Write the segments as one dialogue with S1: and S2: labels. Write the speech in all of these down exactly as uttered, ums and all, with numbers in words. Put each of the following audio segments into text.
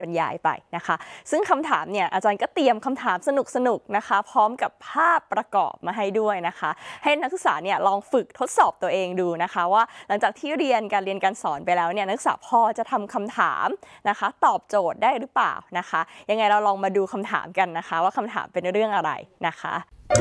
S1: บรรยายไปนะคะซึ่งคำถามเนี่ยอาจารย์ก็เตรียมคำถามสนุกๆนะคะพร้อมกับภาพประกอบมาให้ด้วยนะคะให้นักศึกษาเนี่ยลองฝึกทดสอบตัวเองดูนะคะว่าหลังจากที่เรียนการเรียนการสอนไปแล้วเนี่ยนักศึกษาพอจะทำคำถามนะคะตอบโจทย์ได้หรือเปล่านะคะยังไงเราลองมาดูคำถามกันนะคะว่าคำถามเป็นเรื่องอะไรนะคะ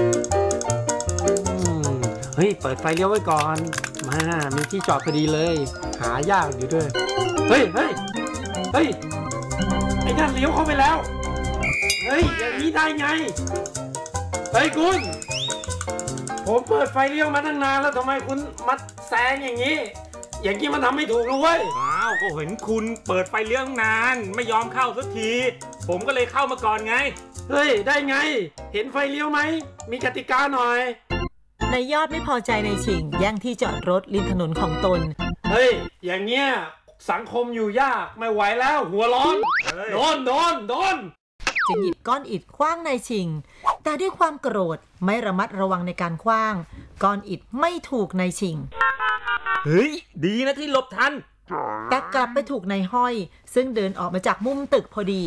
S2: เฮ้ยเปิดไฟเลี้ยวไว้ก่อนมามีที่จอดพอดีเลยหายากอยู่ด้วยเฮ้ยเฮ้ยเฮ้ยไอ้นั่นเลี้ยวเข้าไปแล้วเฮ้ยอย่างนี้ได้ไงเฮ้ยคุณผมเปิดไฟเลี้ยวมาตั้งนานแล้วทำไมคุณมาแซงอย่างนี้อย่างนี้มันทำไม่ถูกเลย
S3: อ้าวก็เห็นคุณเปิดไฟเลี้ยวนานไม่ยอมเข้าสักทีผมก็เลยเข้ามาก่อนไง
S2: เฮ้ยได้ไงเห็นไฟเลี้ยวไหมมีกติกาหน่อย
S4: นายยอดไม่พอใจในชิงแย่งที่จอดรถริมถนนของตน
S2: เฮ้ยอย่างเงี้ยสังคมอยู่ยากไม่ไหวแล้วหัวร้อนโดนโดนโดน
S4: จึงหยิบก้อนอิฐขว้างนายชิงแต่ด้วยความโกรธไม่ระมัดระวังในการขว้างก้อนอิฐไม่ถูกนายชิง
S3: เฮ้ยดีนะที่หลบทัน
S4: แต่กลับไปถูกนายห้อยซึ่งเดินออกมาจากมุมตึกพอดี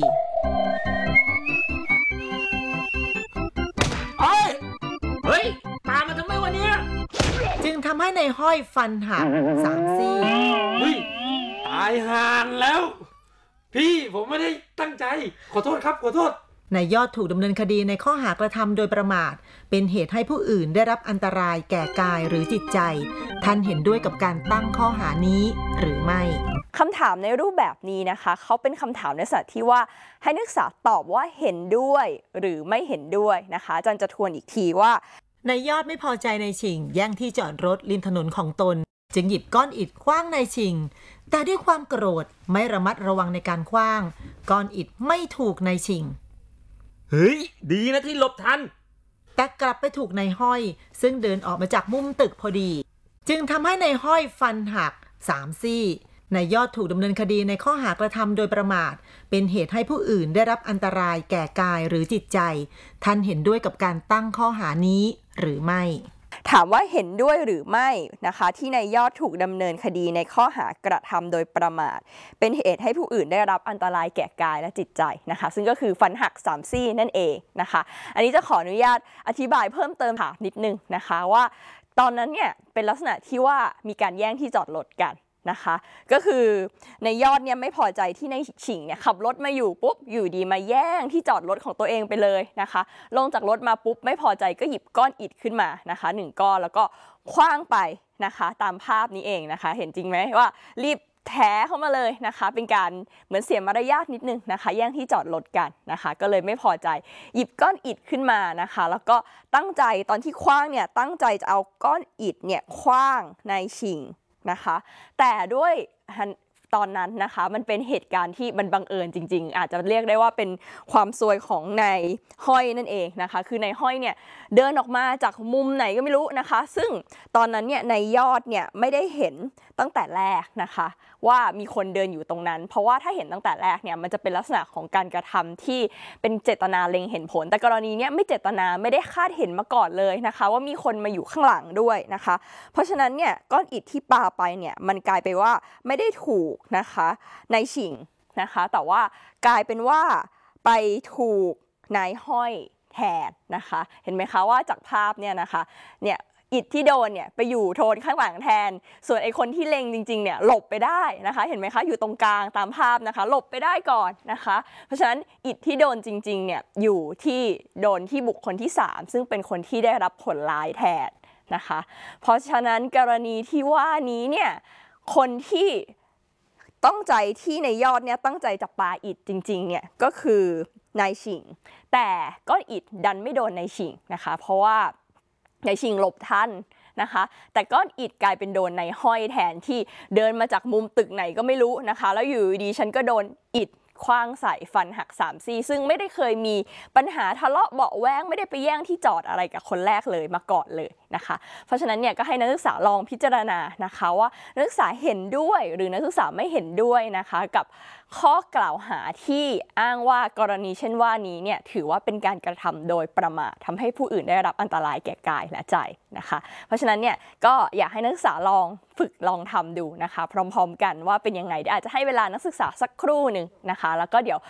S3: เฮ้ยเฮ้ยตามมาทำไมวะเนี่ย
S4: จึงทำให้นายห้อยฟันหักสามซี่
S2: เฮ้ยตายห่านแล้วพี่ผมไม่ได้ตั้งใจขอโทษครับขอโทษ
S4: นายยอดถูกดำเนินคดีในข้อหากระทำโดยประมาทเป็นเหตุให้ผู้อื่นได้รับอันตรายแก่กายหรือจิตใจท่านเห็นด้วยกับการตั้งข้อหานี้หรือไม่
S1: คำถามในรูปแบบนี้นะคะเขาเป็นคำถามในลักษณะที่ว่าให้นักศึกษาตอบว่าเห็นด้วยหรือไม่เห็นด้วยนะคะอาจารย์จะทวนอีกทีว่
S4: านายยอดไม่พอใจนายชิงแย่งที่จอดรถริมถนนของตนจึงหยิบก้อนอิฐขว้างนายชิงแต่ด้วยความโกรธไม่ระมัดระวังในการขว้างก้อนอิฐไม่ถูกนายชิง
S3: เฮ้ยดีนะที่หลบทัน
S4: แต่กลับไปถูกนายห้อยซึ่งเดินออกมาจากมุมตึกพอดีจึงทำให้นายห้อยฟันหักสามซี่นายยอดถูกดำเนินคดีในข้อหากระทำโดยประมาทเป็นเหตุให้ผู้อื่นได้รับอันตรายแก่กายหรือจิตใจท่านเห็นด้วยกับการตั้งข้อหานี้หรือไม่
S1: ถามว่าเห็นด้วยหรือไม่นะคะที่นายยอดถูกดำเนินคดีในข้อหากระทำโดยประมาทเป็นเหตุให้ผู้อื่นได้รับอันตรายแก่กายและจิตใจนะคะซึ่งก็คือฟันหักสามซี่นั่นเองนะคะอันนี้จะขออนุญาตอธิบายเพิ่มเติมค่ะนิดนึงนะคะว่าตอนนั้นเนี่ยเป็นลักษณะที่ว่ามีการแย่งที่จอดรถกันนะคะก็คือในยอดเนี่ยไม่พอใจที่ในฉิงเนี่ยขับรถมาอยู่ปุ๊บอยู่ดีมาแย่งที่จอดรถของตัวเองไปเลยนะคะลงจากรถมาปุ๊บไม่พอใจก็หยิบก้อนอิฐขึ้นมานะคะหนึ่งก้อนแล้วก็คว้างไปนะคะตามภาพนี้เองนะคะเห็นจริงไหมว่ารีบแถเข้ามาเลยนะคะเป็นการเหมือนเสียมารยาทนิดนึงนะคะแย่งที่จอดรถกันนะคะก็เลยไม่พอใจหยิบก้อนอิฐขึ้นมานะคะแล้วก็ตั้งใจตอนที่คว้างเนี่ยตั้งใจจะเอาก้อนอิฐเนี่ยคว้างในฉิงนะคะแต่ด้วยตอนนั้นนะคะมันเป็นเหตุการณ์ที่มันบังเอิญจริงๆอาจจะเรียกได้ว่าเป็นความซวยของนายห้อยนั่นเองนะคะคือนายห้อยเนี่ยเดินออกมาจากมุมไหนก็ไม่รู้นะคะซึ่งตอนนั้นเนี่ยนายยอดเนี่ยไม่ได้เห็นตั้งแต่แรกนะคะว่ามีคนเดินอยู่ตรงนั้นเพราะว่าถ้าเห็นตั้งแต่แรกเนี่ยมันจะเป็นลักษณะของการกระทำที่เป็นเจตนาเล็งเห็นผลแต่กรณีนี้ไม่เจตนาไม่ได้คาดเห็นมาก่อนเลยนะคะว่ามีคนมาอยู่ข้างหลังด้วยนะคะเพราะฉะนั้นเนี่ยก้อนอิฐที่ปาไปเนี่ยมันกลายไปว่าไม่ได้ถูกนะคะนายฉิงนะคะแต่ว่ากลายเป็นว่าไปถูกนายห้อยแทนนะคะเห็นไหมคะว่าจากภาพเนี่ยนะคะเนี่ยอิฐที่โดนเนี่ยไปอยู่โทนข้างหลังแทนส่วนไอ้คนที่เล็งจริงๆเนี่ยหลบไปได้นะคะเห็นไหมคะอยู่ตรงกลางตามภาพนะคะหลบไปได้ก่อนนะคะเพราะฉะนั้นอิฐที่โดนจริงๆเนี่ยอยู่ที่โดนที่บุคคลที่สามซึ่งเป็นคนที่ได้รับผลร้ายแทนนะคะเพราะฉะนั้นกรณีที่ว่านี้เนี่ยคนที่ตั้งใจที่ในยอดเนี่ยตั้งใจจะปาอิฐจริงๆเนี่ยก็คือนายฉิงแต่ก้อนอิฐดันไม่โดนนายฉิงนะคะเพราะว่านายฉิงหลบทันนะคะแต่ก้อนอิฐกลายเป็นโดนนายห้อยแทนที่เดินมาจากมุมตึกไหนก็ไม่รู้นะคะแล้วอยู่ดีฉันก็โดนอิฐคว้างใส่ฟันหักสามซี่ซึ่งไม่ได้เคยมีปัญหาทะเลาะเบาะแว้งไม่ได้ไปแย่งที่จอดอะไรกับคนแรกเลยมาก่อนเลยนะคะเพราะฉะนั้นเนี่ยก็ให้นักศึกษาลองพิจารณานะคะว่านักศึกษาเห็นด้วยหรือนักศึกษาไม่เห็นด้วยนะคะกับข้อกล่าวหาที่อ้างว่ากรณีเช่นว่านี้เนี่ยถือว่าเป็นการกระทำโดยประมาททำให้ผู้อื่นได้รับอันตรายแก่กายและใจนะคะเพราะฉะนั้นเนี่ยก็อยากให้นักศึกษาลองฝึกลองทำดูนะคะพร้อมๆกันว่าเป็นยังไงอาจจะให้เวลานักศึกษาสักครู่หนึ่งนะคะแล้วก็เดี๋ยว